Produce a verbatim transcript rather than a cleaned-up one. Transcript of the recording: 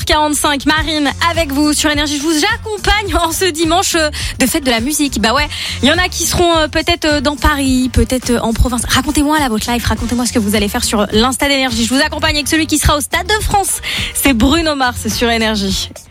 quarante-cinq, Marine avec vous sur Énergie. Je vous accompagne en ce dimanche de fête de la musique. Bah ouais, il y en a qui seront peut-être dans Paris, peut-être en province. Racontez-moi là votre live, racontez-moi ce que vous allez faire sur l'Insta d'Énergie. Je vous accompagne avec celui qui sera au Stade de France. C'est Bruno Mars sur Énergie.